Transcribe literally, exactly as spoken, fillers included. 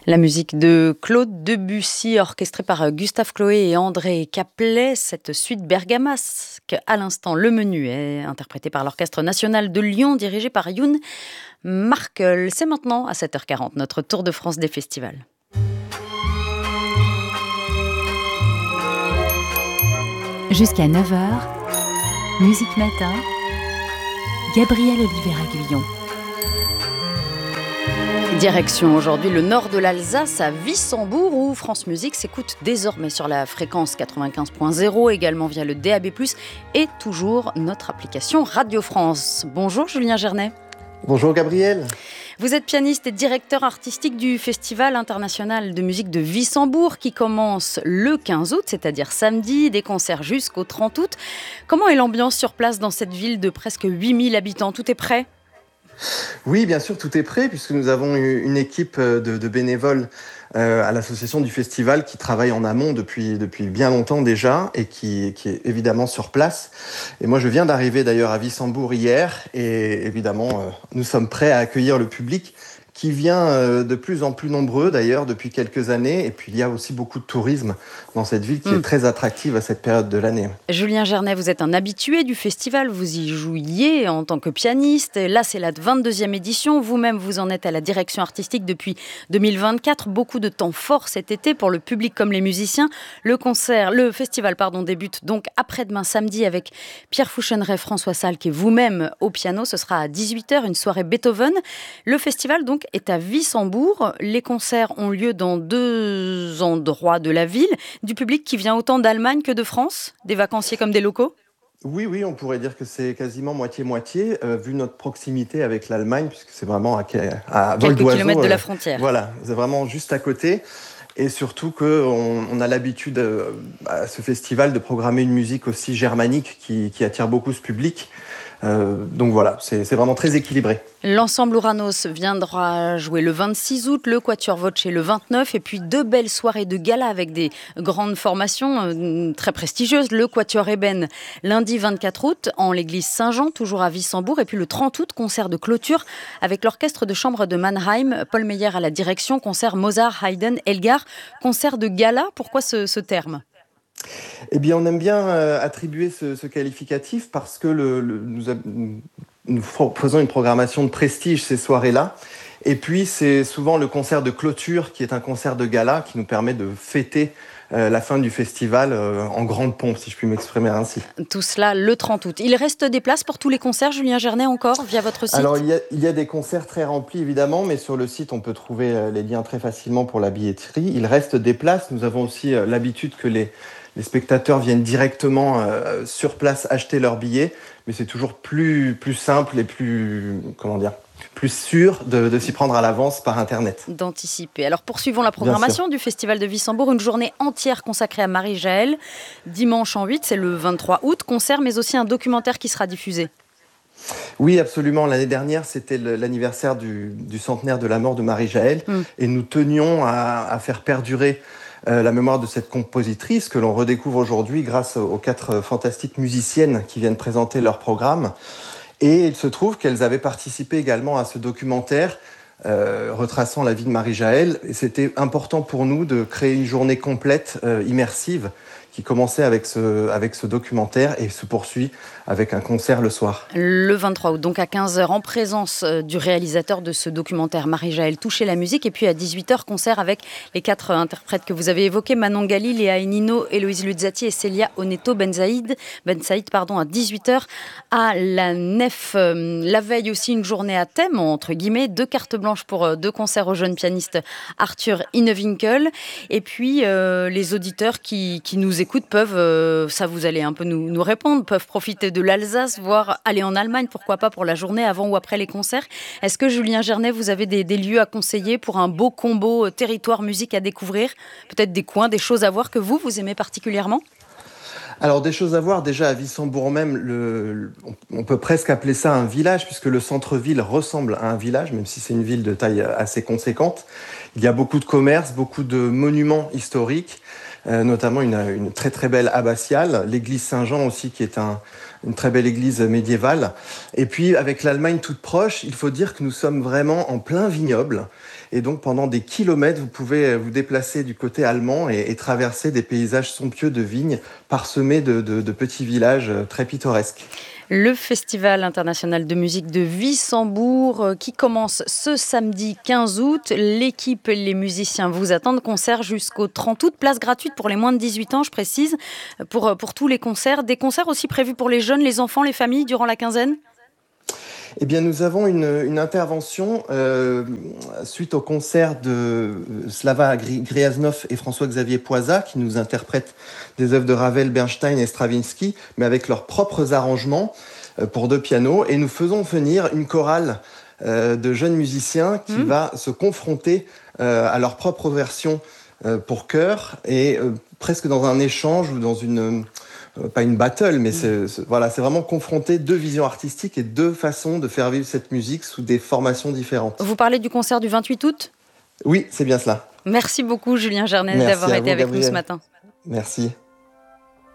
La musique de Claude Debussy, orchestrée par Gustave Chloé et André Caplet. Cette suite bergamasque, à l'instant, le menu est interprété par l'Orchestre national de Lyon, dirigé par Youn Markel. C'est maintenant, à sept heures quarante, notre tour de France des festivals. Jusqu'à neuf heures, Musique Matin, Gabriel Oliveira-Guillon. Direction aujourd'hui le nord de l'Alsace, à Wissembourg, où France Musique s'écoute désormais sur la fréquence quatre-vingt-quinze point zéro, également via le D A B plus, et toujours notre application Radio France. Bonjour Julien Gernet. Bonjour Gabriel. Vous êtes pianiste et directeur artistique du Festival international de musique de Wissembourg qui commence le quinze août, c'est-à-dire samedi, des concerts jusqu'au trente août. Comment est l'ambiance sur place dans cette ville de presque huit mille habitants ? Tout est prêt ? Oui, bien sûr, tout est prêt puisque nous avons une équipe de, de bénévoles euh, à l'association du festival qui travaille en amont depuis, depuis bien longtemps déjà et qui, qui est évidemment sur place. Et moi, je viens d'arriver d'ailleurs à Wissembourg hier et évidemment, euh, nous sommes prêts à accueillir le public qui vient euh, de plus en plus nombreux d'ailleurs depuis quelques années. Et puis il y a aussi beaucoup de tourisme dans cette ville qui mmh. est très attractive à cette période de l'année. Julien Gernet, vous êtes un habitué du festival, vous y jouiez en tant que pianiste. Là, c'est la vingt-deuxième édition. Vous-même, vous en êtes à la direction artistique depuis deux mille vingt-quatre. Beaucoup de temps fort cet été pour le public comme les musiciens. Le concert, le festival pardon, débute donc après-demain samedi avec Pierre Fouchonneray, François Salk et vous-même au piano. Ce sera à dix-huit heures, une soirée Beethoven. Le festival donc est à Wissembourg. Les concerts ont lieu dans deux endroits de la ville. Du public qui vient autant d'Allemagne que de France, des vacanciers comme des locaux ? Oui, oui, on pourrait dire que c'est quasiment moitié-moitié, euh, vu notre proximité avec l'Allemagne, puisque c'est vraiment à, à vol quelques d'oiseau. kilomètres euh, de la frontière. Voilà, c'est vraiment juste à côté. Et surtout qu'on on a l'habitude euh, à ce festival de programmer une musique aussi germanique qui, qui attire beaucoup ce public. Euh, donc voilà, c'est, c'est vraiment très équilibré. L'ensemble Ouranos viendra jouer le vingt-six août, le Quatuor Voce le vingt-neuf, et puis deux belles soirées de gala avec des grandes formations euh, très prestigieuses. Le Quatuor Eben lundi vingt-quatre août en l'église Saint-Jean, toujours à Wissembourg, et puis le trente août, concert de clôture avec l'orchestre de chambre de Mannheim, Paul Meyer à la direction, concert Mozart, Haydn, Elgar, concert de gala. Pourquoi ce, ce terme ? Eh bien, on aime bien euh, attribuer ce, ce qualificatif parce que le, le, nous, a, nous faisons une programmation de prestige ces soirées-là. Et puis, c'est souvent le concert de clôture qui est un concert de gala qui nous permet de fêter euh, la fin du festival euh, en grande pompe, si je puis m'exprimer ainsi. Tout cela le trente août. Il reste des places pour tous les concerts, Julien Gernet, encore, via votre site ? Alors, il y, a, il y a des concerts très remplis, évidemment, mais sur le site, on peut trouver les liens très facilement pour la billetterie. Il reste des places. Nous avons aussi euh, l'habitude que les Les spectateurs viennent directement euh, sur place acheter leurs billets, mais c'est toujours plus, plus simple et plus, comment dire, plus sûr de, de s'y prendre à l'avance par Internet. D'anticiper. Alors poursuivons la programmation du Festival de Wissembourg, une journée entière consacrée à Marie-Jaël. Dimanche en huit, c'est le vingt-trois août, concert, mais aussi un documentaire qui sera diffusé. Oui, absolument. L'année dernière, c'était l'anniversaire du, du centenaire de la mort de Marie-Jaël, mmh. et nous tenions à, à faire perdurer Euh, la mémoire de cette compositrice que l'on redécouvre aujourd'hui grâce aux quatre fantastiques musiciennes qui viennent présenter leur programme. Et il se trouve qu'elles avaient participé également à ce documentaire euh, retraçant la vie de Marie-Jaël. Et c'était important pour nous de créer une journée complète, euh, immersive, qui commençait avec ce, avec ce documentaire et se poursuit avec un concert le soir. Le vingt-trois août, donc à quinze heures, en présence du réalisateur de ce documentaire, Marie-Jaël Toucher la musique. Et puis à dix-huit heures, concert avec les quatre interprètes que vous avez évoqués, Manon Gali, Léa Enino, Héloïse Luzzati et Célia Oneto Bensaïd, Bensaïd pardon, à dix-huit heures à la Nef. La veille aussi, une journée à thème, entre guillemets, deux cartes blanches pour deux concerts au jeune pianiste Arthur Innewinkel. Et puis euh, les auditeurs qui, qui nous écoutent peuvent, euh, ça vous allez un peu nous, nous répondre, peuvent profiter de l'Alsace, voire aller en Allemagne, pourquoi pas pour la journée avant ou après les concerts. Est-ce que Julien Gernet, vous avez des, des lieux à conseiller pour un beau combo territoire-musique à découvrir ? Peut-être des coins, des choses à voir que vous, vous aimez particulièrement ? Alors, des choses à voir, déjà à Wissembourg même, le, le, on peut presque appeler ça un village, puisque le centre-ville ressemble à un village, même si c'est une ville de taille assez conséquente. Il y a beaucoup de commerces, beaucoup de monuments historiques. euh, notamment une, une très très belle abbatiale, l'église Saint-Jean aussi qui est un, une très belle église médiévale. Et puis avec l'Allemagne toute proche, il faut dire que nous sommes vraiment en plein vignoble. Et donc pendant des kilomètres, vous pouvez vous déplacer du côté allemand et, et traverser des paysages somptueux de vignes parsemés de, de, de petits villages très pittoresques. Le Festival international de musique de Wissembourg euh, qui commence ce samedi quinze août. L'équipe et les musiciens vous attendent. Concert jusqu'au trente août. Place gratuite pour les moins de dix-huit ans, je précise, pour, pour tous les concerts. Des concerts aussi prévus pour les jeunes, les enfants, les familles durant la quinzaine ? Eh bien, nous avons une, une intervention euh, suite au concert de Slava Gryaznov et François-Xavier Poisa, qui nous interprètent des œuvres de Ravel, Bernstein et Stravinsky, mais avec leurs propres arrangements euh, pour deux pianos. Et nous faisons venir une chorale euh, de jeunes musiciens qui mmh. va se confronter euh, à leur propre version euh, pour chœur, et euh, presque dans un échange ou dans une... Euh, pas une battle, mais c'est, c'est, voilà, c'est vraiment confronter deux visions artistiques et deux façons de faire vivre cette musique sous des formations différentes. Vous parlez du concert du vingt-huit août ? Oui, c'est bien cela. Merci beaucoup Julien Gernet d'avoir été vous, avec Gabriel. nous ce matin. Merci.